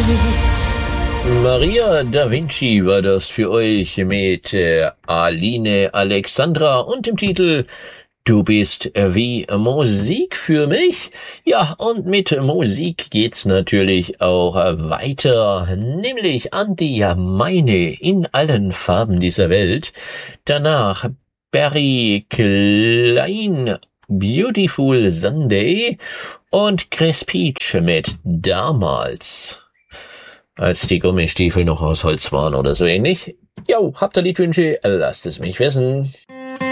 Maria da Vinci war das für euch mit Aline Alexandra und dem Titel Du bist wie Musik für mich. Ja, und mit Musik geht's natürlich auch weiter, nämlich an die Meine in allen Farben dieser Welt. Danach Barry Klein, Beautiful Sunday und Chris Peach mit Damals. Als die Gummistiefel noch aus Holz waren oder so ähnlich. Jo, habt ihr Liedwünsche? Lasst es mich wissen.